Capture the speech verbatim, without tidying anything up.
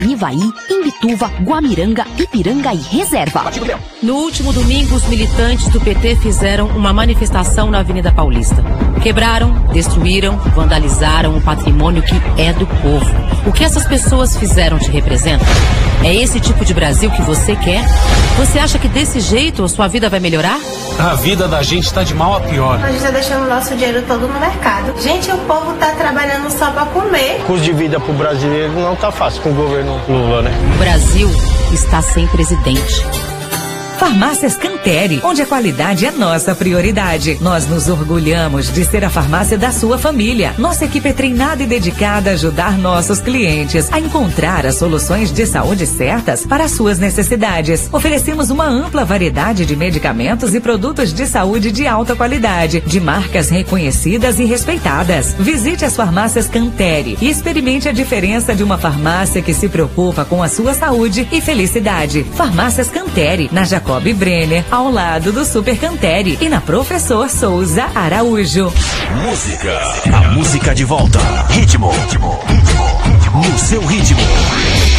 Ivaí, Imbituva, Guamiranga, Ipiranga e Reserva. No último domingo, os militantes do P T fizeram uma manifestação na Avenida Paulista. Quebraram, destruíram, vandalizaram o patrimônio que é do povo. O que essas pessoas fizeram te representa? É esse tipo de Brasil que você quer? Você acha que desse jeito a sua vida vai melhorar? A vida da gente está de mal a pior. A gente está deixando o nosso dinheiro todo no mercado. Gente, o povo está trabalhando só para comer. O custo de vida para o brasileiro não está fácil com o governo Lula, né? O Brasil está sem presidente. Farmácias Canteri, onde a qualidade é nossa prioridade. Nós nos orgulhamos de ser a farmácia da sua família. Nossa equipe é treinada e dedicada a ajudar nossos clientes a encontrar as soluções de saúde certas para as suas necessidades. Oferecemos uma ampla variedade de medicamentos e produtos de saúde de alta qualidade, de marcas reconhecidas e respeitadas. Visite as farmácias Canteri e experimente a diferença de uma farmácia que se preocupa com a sua saúde e felicidade. Farmácias Canteri, na Jacob Brenner, ao lado do Super Canteri e na Professor Souza Araújo. Música, a música de volta. Ritmo, ritmo, ritmo, no seu ritmo.